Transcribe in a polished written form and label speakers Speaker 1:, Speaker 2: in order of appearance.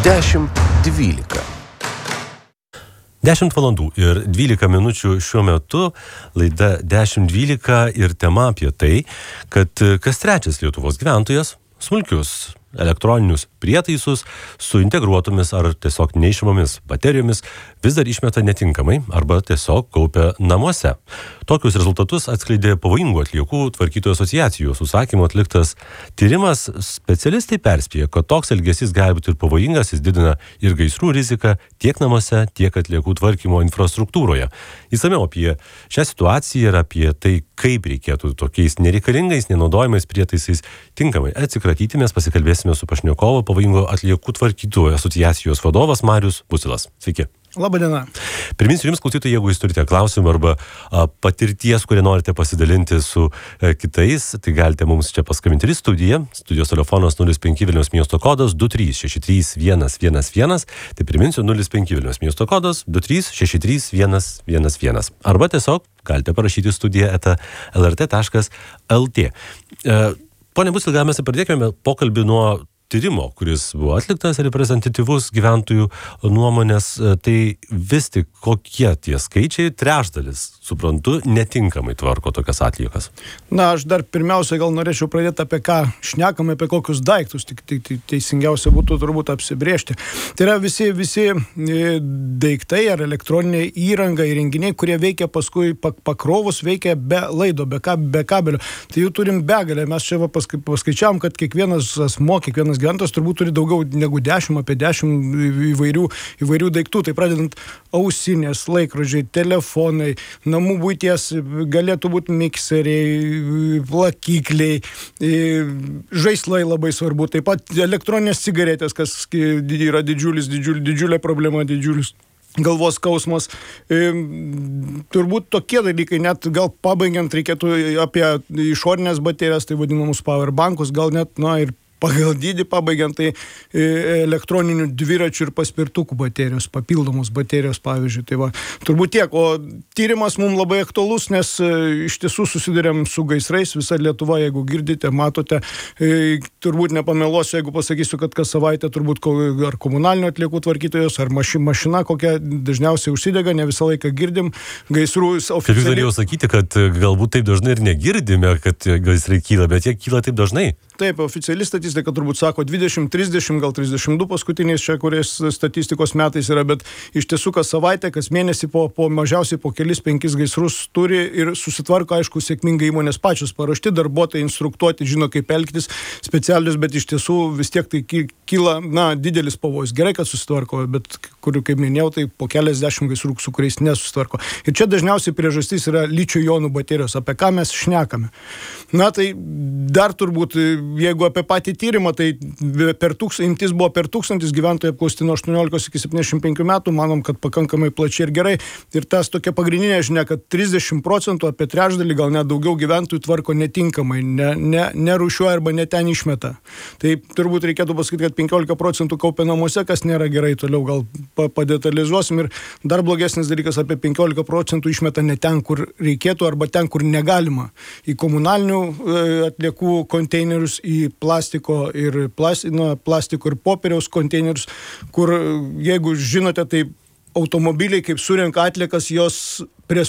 Speaker 1: 10:12. 10 valandų ir 12 minučių šiuo metu laida 10:12 ir tema apie tai, kad kas trečias Lietuvos gyventojas smulkius elektroninius prietaisus su integruotomis ar tiesiog neišmamomis baterijomis vis dar išmeta netinkamai arba tiesiog kaupia namuose. Tokius rezultatus atskleidė pavojingų atliekų tvarkytojų asociacijos užsakymu atliktas tyrimas. Specialistai perspėja, kad toks elgesys gali būti ir pavojingas, jis didina ir gaisrų riziką tiek namuose, tiek atliekų tvarkymo infrastruktūroje. Įsamiau apie šią situaciją ir apie tai, kaip reikėtų tokiais nereikalingais, nenaudojamais prietaisais tinkamai atsikratyti, mes pasikalbėsime su pašnekovu, pavojingų atliekų tvarkytojų asociacijos vadovas Marius Bucilas. Sveiki.
Speaker 2: Labadiena.
Speaker 1: Priminsiu jums, klausytojai, jeigu jūs turite klausimų arba patirties, kurie norite pasidalinti su kitais, tai galite mums čia paskambinti į studiją. Studijos telefonas 05 Vilniaus miesto kodas 2363111. Tai priminsiu 05 Vilniaus miesto kodas 2363111. Arba tiesiog galite parašyti studiją @lrt.lt. Pone Bucil, gal mes pradėkime pokalbį nuo tyrimo, kuris buvo atliktas reprezentatyvus gyventojų nuomonės. Tai vis tik kokie tie skaičiai? Trečdalis, suprantu, netinkamai tvarko tokias atliekas.
Speaker 2: Na, aš dar pirmiausia gal norėčiau pradėti apie ką šnekame, apie kokius daiktus, tik teisingiausia būtų turbūt apsibrėžti. Tai yra visi daiktai ar elektroninė įranga, įrenginiai, kurie veikia paskui pakrovus, veikia be laido, be kabelio. Tai jų turim begalę. Mes čia paskaičiavom, kad kiekvienas asmo, kiekvienas gyventojas turbūt turi daugiau negu 10 įvairių daiktų. Tai pradedant ausinės, laikrodžiai, telefonai, namų buities, galėtų būti mikseriai, plakikliai, žaislai labai svarbu. Taip pat elektroninės cigaretės, kas yra didžiulė problema, didžiulis galvos skausmas. Turbūt tokie dalykai, net gal pabaigiant reikėtų apie išorinės baterijas, tai vadinamus powerbankus, gal net, ir pagal dydį pabaigiant, tai elektroninių dviračių ir paspirtukų baterijos, papildomos baterijos, pavyzdžiui. Tai va, turbūt tiek. O tyrimas mums labai aktualus, nes iš tiesų susidurėm su gaisrais. Visa Lietuva, jeigu girdite, matote, turbūt nepameluosiu, jeigu pasakysiu, kad kas savaitę turbūt ar komunalinio atliekų tvarkytojos, ar mašina kokia dažniausiai užsidega, ne visą laiką girdim gaisrų.
Speaker 1: Kaip jūs norėjau sakyti, kad galbūt taip dažnai ir negirdime, kad gaisrai kyla, bet jie kyla taip dažnai.
Speaker 2: Taip, oficiali statistika turbūt sako 20, 30, gal 32 paskutiniais čia, kuriais statistikos metais yra, bet iš tiesų kas savaitę, kas mėnesį po mažiausiai po kelis 5 gaisrus turi ir susitvarko, aišku, sėkmingai įmonės pačios paruošti, darbuotojai instruktuoti, žino kaip elgtis specialius, bet iš tiesų vis tiek tai kyla, didelis pavojus. Gerai, kad susitvarko, bet kurių, kaip minėjau, tai po keliasdešimt gaisrų, su kuriais nesusitvarko. Ir čia dažniausiai priežastis yra ličio jonų baterijos, apie ką mes šnekame. Tai dar turbūt, jeigu apie patį tyrimą, tai imtis buvo per 1000 gyventojų apklausti nuo 18 iki 75 metų, manom, kad pakankamai plačiai ir gerai. Ir tas tokia pagrindinė žinia, kad 30%, apie trečdalį, gal net daugiau gyventojų tvarko netinkamai, nerūšiuoja arba ne ten išmeta. Tai turbūt reikėtų pasakyti, kad 15% kaupia namuose, kas nėra gerai, toliau gal padetalizuosim. Ir dar blogesnis dalykas, apie 15% išmeta ne ten, kur reikėtų, arba ten, kur negalima. Į komunalinių atliekų konteinerius, į plastiko ir popieriaus konteinerius, kur, jeigu žinote, tai automobiliai, kaip surenka atliekas, jos prie